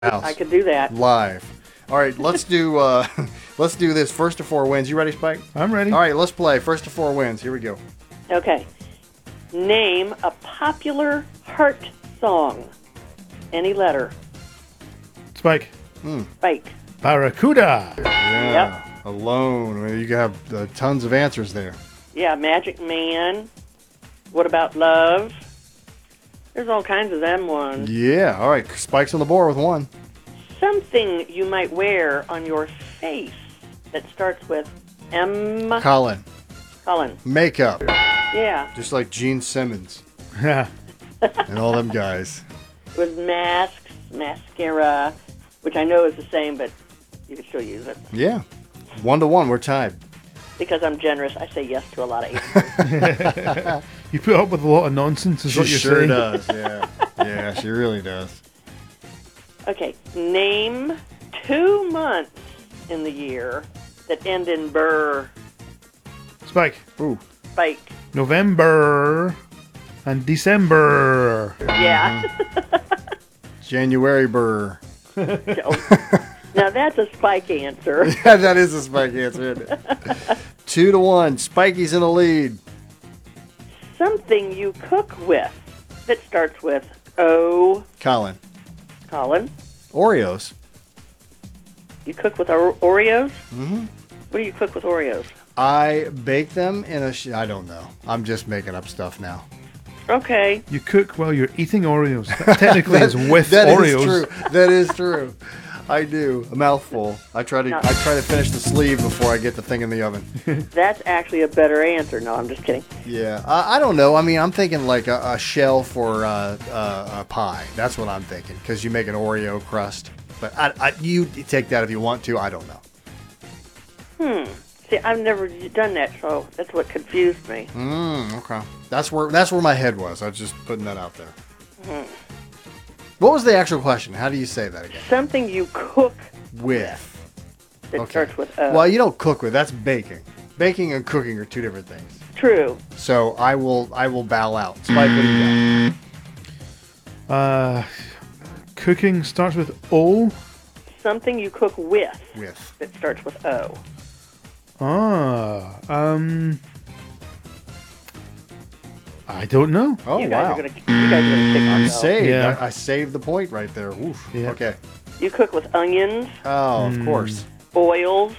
house. I could do that. Live. All right, let's do let's do this. First to four wins. You ready, Spike? I'm ready. All right, let's play. First to four wins. Here we go. Okay. Name a popular heart song. Any letter. Spike. Spike. Barracuda. Yeah. Alone. Well, you have tons of answers there. Yeah, Magic Man. What about love? There's all kinds of them ones. Yeah. All right. Spike's on the board with one. Something you might wear on your face that starts with M. Colin. Colin. Makeup. Yeah. Just like Gene Simmons Yeah. and all them guys. With masks, mascara, which I know is the same, but you can still use it. Yeah. 1-1. We're tied. Because I'm generous, I say yes to a lot of answers. You put up with a lot of nonsense, is She what you're sure saying. does. Yeah. Yeah, she really does. Okay, name 2 months in the year that end in burr. Spike. Ooh. Spike. November and December. Yeah. January burr. Now that's a Spike answer. Yeah, that is a Spike answer, isn't it? 2-1. Spikey's in the lead. Something you cook with that starts with O. Colin. Colin. Oreos. You cook with Oreos? Mm-hmm. What do you cook with Oreos? I bake them in a... I don't know. I'm just making up stuff now. Okay. You cook while you're eating Oreos. That technically is with That Oreos. is true. That is true. I do. A mouthful. I try to finish the sleeve before I get the thing in the oven. That's actually a better answer. No, I'm just kidding. Yeah. I don't know. I mean, I'm thinking like a shell for a pie. That's what I'm thinking. Because you make an Oreo crust. But you take that if you want to. I don't know. See, I've never done that, so that's what confused me. Okay. That's where my head was. I was just putting that out there. What was the actual question? How do you say that again? Something you cook With. that starts with O. Well, you don't cook with. That's baking. Baking and cooking are two different things. True. So I will bow out. Spike, what do you got? Cooking starts with O. Something you cook with With. that starts with O. I don't know. Oh, You guys wow. are gonna kick yourself. Saved. Yeah. I saved the point right there. Oof. Yeah. Okay. You cook with onions, Oh, of course. oils,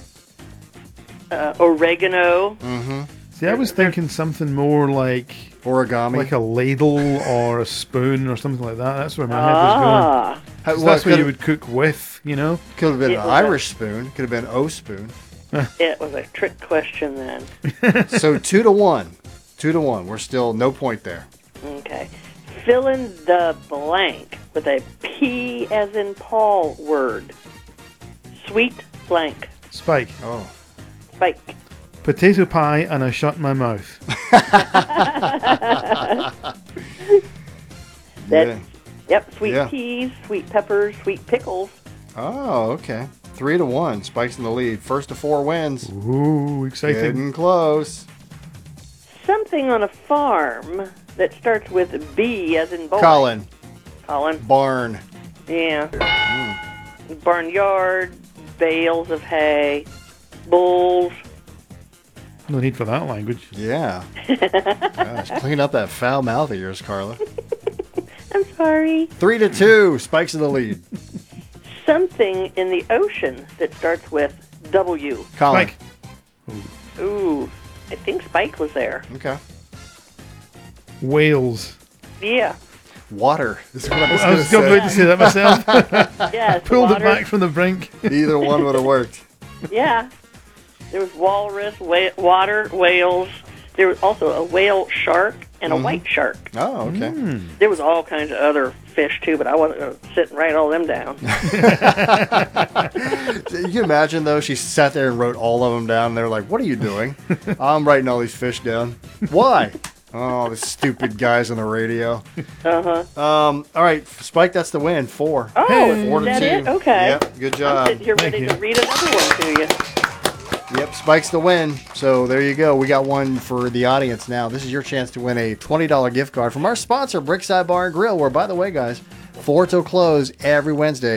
oregano. See, I was thinking something more like Origami. a ladle or a spoon or something like that. That's where my head was going. Ah. So that's what you would cook with, you know? Could have been It an was Irish spoon. Could have been O spoon. It was a trick question then. So 2-1. 2-1. We're still no point there. Okay. Fill in the blank with a P as in Paul word. Sweet blank. Spike. Oh. Spike. Potato pie and I shut my mouth. That's, Yep, sweet Yeah. peas, sweet peppers, sweet pickles. Oh, okay. 3-1. Spike's in the lead. First to four wins. Ooh, exciting. Getting close. Something on a farm that starts with B as in boy. Colin. Colin. Barn. Yeah. Barnyard, bales of hay, bulls. No need for that language. Yeah. Gosh, clean up that foul mouth of yours, Carla. I'm sorry. 3-2. Spike's in the lead. Something in the ocean that starts with W. Colin. Spike. Ooh, I think Spike was there. Okay. Whales. Yeah. Water. This is what I was I going was to about to say. say that myself. Yes. Pulled water. it back from the brink. Either one would have worked. Yeah. There was walrus, water, whales. There was also a whale shark and a white shark. Oh, okay. There was all kinds of other fish, too, but I wasn't going to sit and write all them down. You can imagine, though, she sat there and wrote all of them down. And they're like, what are you doing? I'm writing all these fish down. Why? Oh, the stupid guys on the radio. Uh-huh. All right, Spike, that's the win. 4. Oh, Hey. is that 4-2. it? Okay. Yep, good I'm job. sitting here Thank ready you. to read another one to you. Yep, Spike's the win. So there you go. We got one for the audience now. This is your chance to win a $20 gift card from our sponsor, Brickside Bar and Grill, where, by the way, guys, 4 till close every Wednesday.